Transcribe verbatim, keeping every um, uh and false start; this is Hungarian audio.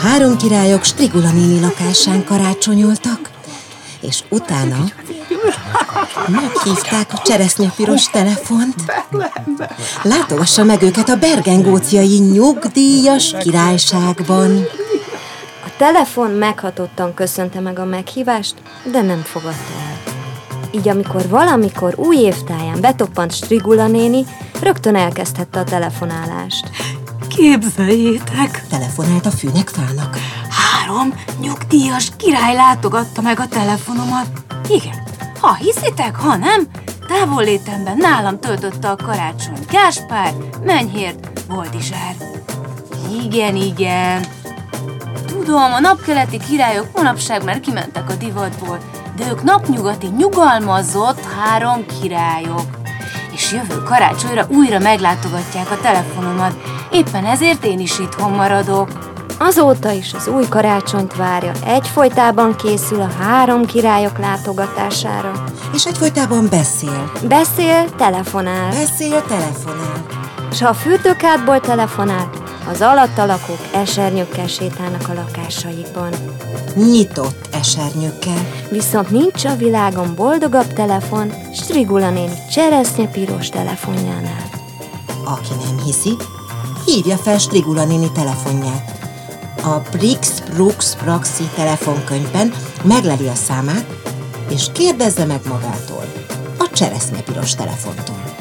három királyok Strigula néni lakásán karácsonyoltak, és utána meghívták a cseresznyepiros telefont. Látogassa meg őket a bergengóciai nyugdíjas királyságban. A telefon meghatottan köszönte meg a meghívást, de nem fogadta el. Így amikor valamikor új évtáján betoppant Strigula néni, rögtön elkezdhette a telefonálást. Képzeljétek! Telefonált a fűnekfának. Három nyugdíjas király látogatta meg a telefonomat. Igen, ha hiszitek, ha nem, távollétemben nálam töltötte a karácsony Gáspár, Menyhért, Boldizsár. Igen, igen. Tudom, a napkeleti királyok manapság már kimentek a divatból, de ők napnyugati, nyugalmazott három királyok. És jövő karácsonyra újra meglátogatják a telefonomat, éppen ezért én is itthon maradok. Azóta is az új karácsonyt várja, egyfolytában készül a három királyok látogatására. És egyfolytában beszél. Beszél, telefonál. Beszél, telefonál. És ha a fürdőkádból telefonál, az alatta lakók esernyőkkel sétálnak a lakásaikban. Nyitott esernyőkkel. Viszont nincs a világon boldogabb telefon Strigula néni cseresznyepiros telefonjánál. Aki nem hiszi, hívja fel Strigula néni telefonját. A Brix Brux Praxi telefonkönyvben megleli a számát, és kérdezze meg magától, a cseresznyepiros telefontól.